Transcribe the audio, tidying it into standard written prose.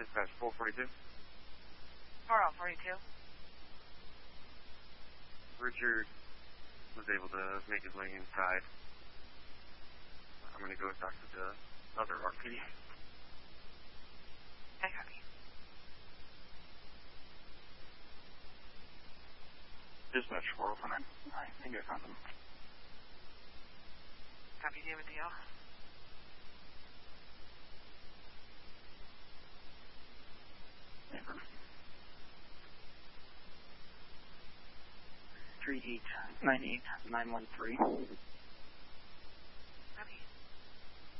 Dispatch 442. 4042. Richard was able to make his way inside. I'm going to go talk to the other RPD. I copy. Dispatch 449. I think I found them. Copy, do you have a deal? Never. 3898913.